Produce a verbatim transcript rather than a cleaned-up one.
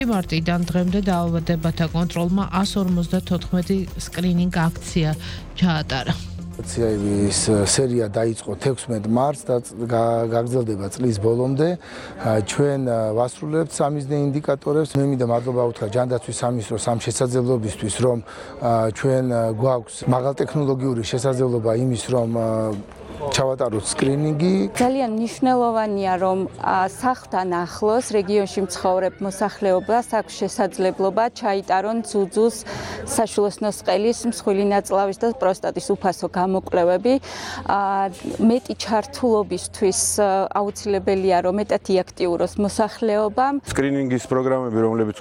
მარტიდან დღემდე დაავადებათა კონტროლმა ას ორმოცდათოთხმეტი სკრინინგ აქცია ჩაატარა. აქციების სერია დაიწყო თექვსმეტ მარტს და გაგრძელდება წლის ბოლომდე. ჩვენ ვასრულებთ სამიზნე ინდიკატორებს. მე მინდა მადლობა უთხრა ჯანდაცვის სამინისტროს ამ შესაძლებლობისთვის, რომ ჩვენ გვაქვს მაღალტექნოლოგიური შესაძლებლობა იმის, რომ ჩავატაროთ სკრინინგი. ძალიან მნიშვნელოვანია, რომ სახლთან ახლოს რეგიონში მცხოვრებ მოსახლეობას აქვს შესაძლებლობა ჩაიტარონ ძუძუს, საშვილოსნოს ყელის, მსხვილი ნაწლავის და პროსტატის უფასო გამოკვლევები. მეტი ჩართულობისთვის აუცილებელია, რომ მეტად იაქტიუროს მოსახლეობა. სკრინინგის პროგრამები, რომლებიც